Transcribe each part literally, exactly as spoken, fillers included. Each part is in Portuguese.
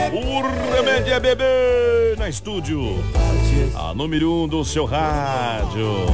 O remédio é bebê na estúdio. A número um do seu rádio.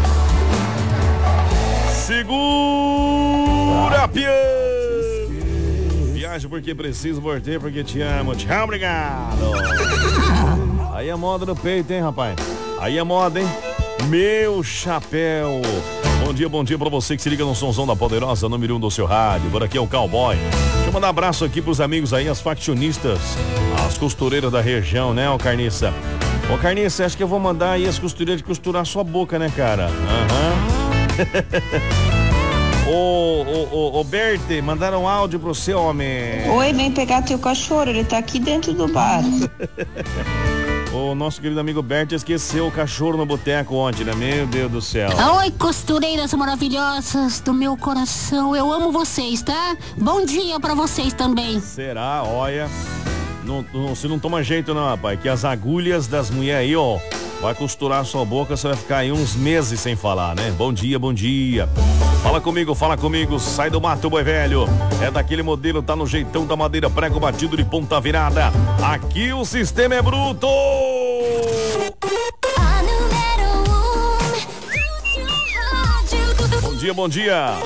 Segura, Pia. Viaje porque preciso, voltei porque te amo. Tchau, obrigado. Aí é moda no peito, hein, rapaz? Aí é moda, hein? Meu chapéu. Bom dia, bom dia pra você que se liga no Sonzão da Poderosa, número um do seu rádio. Por aqui é o Cowboy. Deixa eu mandar um abraço aqui pros amigos aí, as faccionistas, as costureiras da região, né, ô Carniça? Ô Carniça, acho que eu vou mandar aí as costureiras de costurar sua boca, né, cara? Aham. Ô, ô, ô, ô, Berti, mandaram um áudio pro seu homem. Oi, vem pegar teu cachorro, ele tá aqui dentro do bar. O nosso querido amigo Bert esqueceu o cachorro no boteco ontem, né? Meu Deus do céu. Oi, costureiras maravilhosas do meu coração. Eu amo vocês, tá? Bom dia pra vocês também. Será? Olha, não, não, você não toma jeito não, rapaz. Que as agulhas das mulheres aí, ó, vai costurar a sua boca, você vai ficar aí uns meses sem falar, né? Bom dia, bom dia. Fala comigo, fala comigo, sai do mato, boi velho. É daquele modelo, tá no jeitão da madeira, prego batido de ponta virada. Aqui o sistema é bruto. Bom dia, bom dia.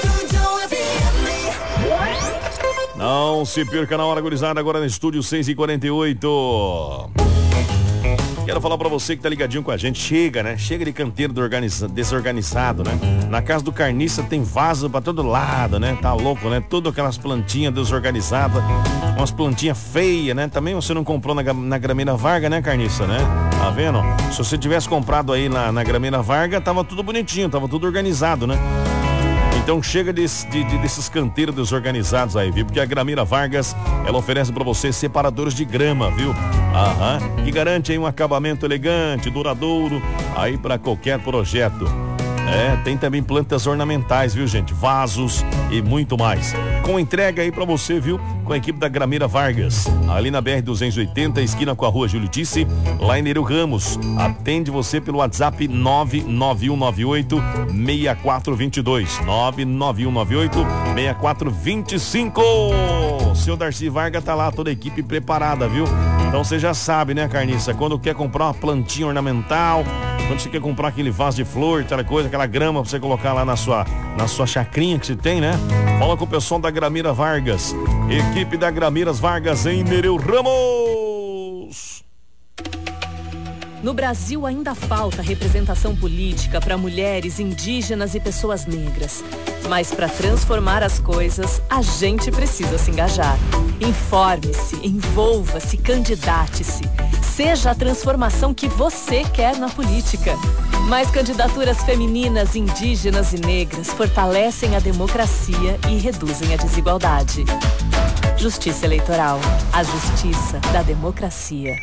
Não se perca na hora, gurizada, agora no estúdio seis e quarenta e oito. Quero falar pra você que tá ligadinho com a gente. Chega, né? Chega de canteiro do organiza... desorganizado, né? Na casa do Carniça tem vaso pra todo lado, né? Tá louco, né? Tudo aquelas plantinhas desorganizadas, umas plantinhas feias, né? Também você não comprou na, na Grameira Varga, né, Carniça, né? Tá vendo? Se você tivesse comprado aí na, na Grameira Varga, tava tudo bonitinho, tava tudo organizado, né? Então chega desse, de, de, desses canteiros desorganizados aí, viu? Porque a Grameira Vargas, ela oferece pra você separadores de grama, viu? Aham. E garante aí um acabamento elegante, duradouro, aí pra qualquer projeto. É, tem também plantas ornamentais, viu, gente? Vasos e muito mais. Com entrega aí pra você, viu? Com a equipe da Grameira Vargas. Ali na B R duzentos e oitenta, esquina com a rua Júlio Tice, lá em Nereu Ramos. Atende você pelo WhatsApp nove nove um nove oito seis quatro dois dois. nove nove um nove oito seis quatro dois cinco. Seu Darcy Vargas tá lá, toda a equipe preparada, viu? Então você já sabe, né, Carniça? Quando quer comprar uma plantinha ornamental, quando você quer comprar aquele vaso de flor, aquela coisa, aquela grama pra você colocar lá na sua, na sua chacrinha que você tem, né? Fala com o pessoal da Grameira Vargas. Equipe da Grameiras Vargas em Nereu Ramos. No Brasil ainda falta representação política para mulheres, indígenas e pessoas negras. Mas para transformar as coisas, a gente precisa se engajar. Informe-se, envolva-se, candidate-se. Seja a transformação que você quer na política. Mais candidaturas femininas, indígenas e negras fortalecem a democracia e reduzem a desigualdade. Justiça Eleitoral. A justiça da democracia.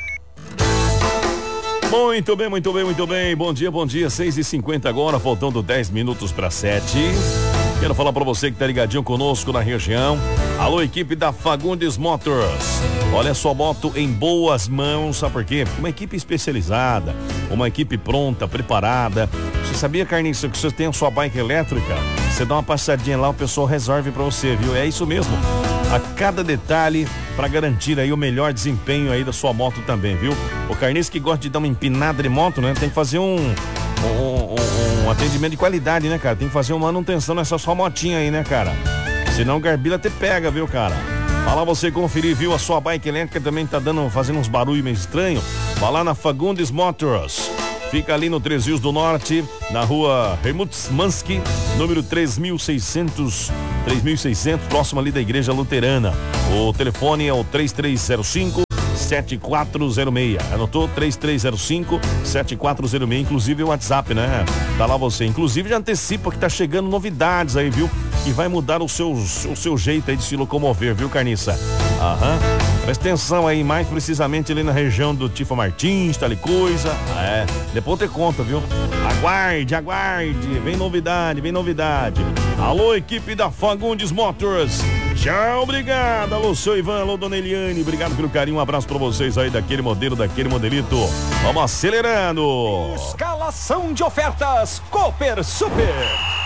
Muito bem, muito bem, muito bem. Bom dia, bom dia. seis e cinquenta agora, faltando dez minutos para sete. Quero falar para você que tá ligadinho conosco na região. Alô, equipe da Fagundes Motors. Olha sua moto em boas mãos, sabe por quê? Uma equipe especializada, uma equipe pronta, preparada. Você sabia, Carniça, que você tem a sua bike elétrica? Você dá uma passadinha lá, o pessoal resolve para você, viu? É isso mesmo. A cada detalhe para garantir aí o melhor desempenho aí da sua moto também, viu? O Carniça que gosta de dar uma empinada de moto, né? Tem que fazer um, um, um, um atendimento de qualidade, né, cara? Tem que fazer uma manutenção nessa sua motinha aí, né, cara? Senão o Garbila até pega, viu, cara? Vai lá você conferir, viu? A sua bike elétrica também tá dando, fazendo uns barulhos meio estranhos. Vai lá na Fagundes Motors. Fica ali no Três Rios do Norte, na rua Remutsmansky, número três mil e seiscentos, três mil e seiscentos, próximo ali da Igreja Luterana. O telefone é o três três zero cinco, sete quatro zero seis. Anotou? três três zero cinco, sete quatro zero seis, inclusive o WhatsApp, né? Tá lá você. Inclusive já antecipa que tá chegando novidades aí, viu? Que vai mudar o seu, o seu jeito aí de se locomover, viu, Carniça? Aham. Presta atenção aí, mais precisamente ali na região do Tifa Martins, tal e coisa. É, depois eu te conto, viu? Aguarde, aguarde. Vem novidade, vem novidade. Alô, equipe da Fagundes Motors. Tchau, obrigado. Alô, seu Ivan, alô, dona Eliane. Obrigado pelo carinho, um abraço pra vocês aí daquele modelo, daquele modelito. Vamos acelerando. Escalação de ofertas Cooper Super.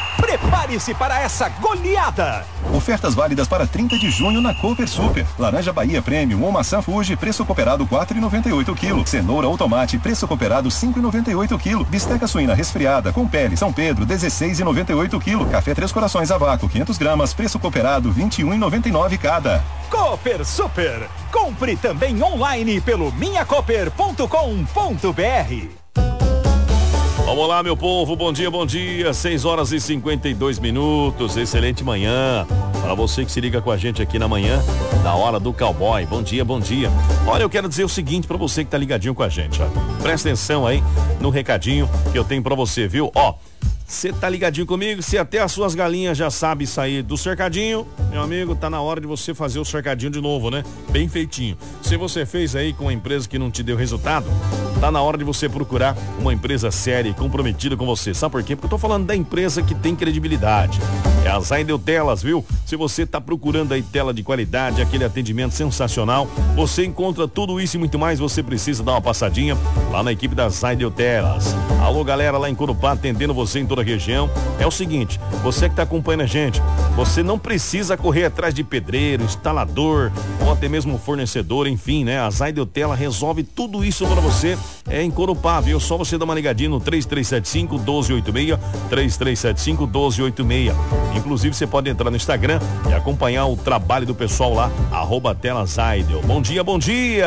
Prepare-se para essa goleada. Ofertas válidas para trinta de junho na Cooper Super. Laranja Bahia Premium ou maçã Fuji, preço cooperado quatro reais e noventa e oito centavos quilo. Cenoura ou tomate, preço cooperado cinco reais e noventa e oito centavos quilo. Bisteca suína resfriada com pele São Pedro, dezesseis reais e noventa e oito centavos quilo. Café Três Corações a vácuo, quinhentas gramas, preço cooperado vinte e um reais e noventa e nove centavos cada. Cooper Super. Compre também online pelo minha cooper ponto com ponto br. Vamos lá, meu povo, bom dia, bom dia, seis horas e cinquenta e dois minutos, excelente manhã, para você que se liga com a gente aqui na manhã, na hora do cowboy, bom dia, bom dia. Olha, eu quero dizer o seguinte para você que tá ligadinho com a gente, ó, presta atenção aí no recadinho que eu tenho para você, viu, ó, você tá ligadinho comigo, se até as suas galinhas já sabem sair do cercadinho, meu amigo, tá na hora de você fazer o cercadinho de novo, né? Bem feitinho. Se você fez aí com uma empresa que não te deu resultado, tá na hora de você procurar uma empresa séria e comprometida com você. Sabe por quê? Porque eu tô falando da empresa que tem credibilidade. É a Zaidel Telas, viu? Se você tá procurando aí tela de qualidade, aquele atendimento sensacional, você encontra tudo isso e muito mais, você precisa dar uma passadinha lá na equipe da Zaidel Telas. Alô, galera, lá em Corupá, atendendo você em toda a região. É o seguinte, você que tá acompanhando a gente, você não precisa correr atrás de pedreiro, instalador ou até mesmo fornecedor, enfim, né? A Zaidel Tela resolve tudo isso para você, é em Corupá, viu? Só você dar uma ligadinha no três três sete cinco, um dois oito seis, três três sete cinco, um dois oito seis. Inclusive, você pode entrar no Instagram e acompanhar o trabalho do pessoal lá, arroba Tela Zaidel. Bom dia, bom dia!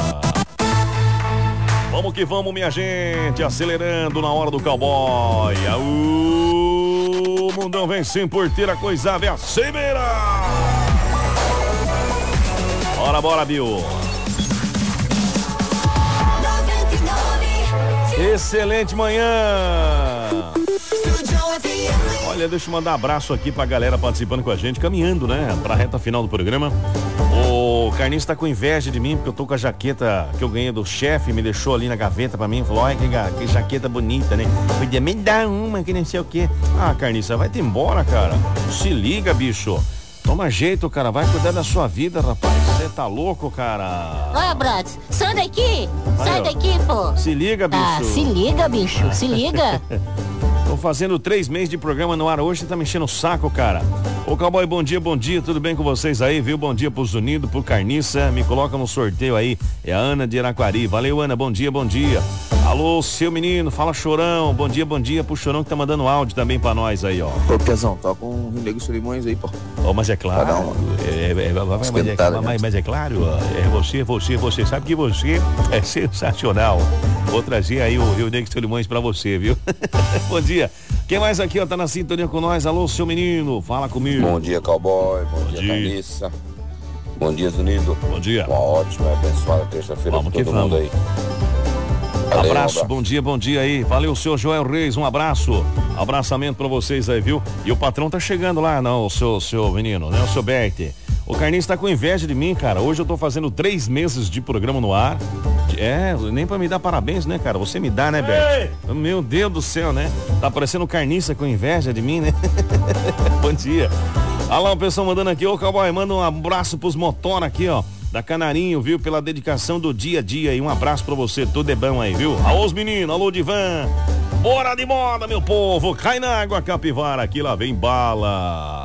Vamos que vamos, minha gente, acelerando na hora do cowboy. O mundão vem sem porteira, coisa velha, sem beira. Bora, bora, Bill. Excelente manhã. Olha, deixa eu mandar um abraço aqui pra galera participando com a gente, caminhando, né, pra reta final do programa. O Carlinhos tá com inveja de mim, porque eu tô com a jaqueta que eu ganhei do chefe, me deixou ali na gaveta pra mim, falou, olha que, que jaqueta bonita, né? Podia me dar uma, que nem sei o quê. Ah, Carlinhos, vai te embora, cara. Se liga, bicho. Toma jeito, cara, vai cuidar da sua vida, rapaz. Você tá louco, cara? Olha, Brad, sai daqui. Sai Aí, daqui, pô. Se liga, bicho. Ah, se liga, bicho, se liga. Tô fazendo três meses de programa no ar hoje, você tá me enchendo o saco, cara. Ô, cowboy, bom dia, bom dia, tudo bem com vocês aí, viu? Bom dia pro Zunido, pro Carniça, me coloca no sorteio aí, é a Ana de Araquari. Valeu, Ana, bom dia, bom dia. Alô, seu menino, fala Chorão, bom dia, bom dia pro Chorão que tá mandando áudio também pra nós aí, ó. Ô, Piazão, tá com o Nego Solimões aí, pô. Ó, mas é claro, Cada um. é, é, mas, mas, é, mas, mas é claro, ó, é você, você, você sabe que você é sensacional. Vou trazer aí o Rio Nego Solimões pra você, viu? Bom dia. Quem mais aqui, ó, tá na sintonia com nós? Alô, seu menino, fala comigo. Bom dia, cowboy, bom, bom dia, dia. Carniça. Bom dia, Zunido. Bom dia. Uma ótima e abençoada terça-feira pra todo mundo aí. Valeu, abraço, um abraço, bom dia, bom dia aí. Valeu, seu Joel Reis, um abraço. Abraçamento pra vocês aí, viu? E o patrão tá chegando lá, não, o seu, seu menino, né? O seu Bert. O Carlinhos tá com inveja de mim, cara. Hoje eu tô fazendo três meses de programa no ar. É, nem pra me dar parabéns, né, cara? Você me dá, né, Bert? Meu Deus do céu, né? Tá parecendo Carniça com inveja de mim, né? Bom dia. Olha lá o pessoal mandando aqui, ô cowboy, manda um abraço pros motor aqui, ó. Da Canarinho, viu? Pela dedicação do dia a dia. E um abraço pra você, tudo é bom aí, viu? Alô, os meninos, alô, Divan. Bora de moda, meu povo. Cai na água, capivara, aqui lá vem bala.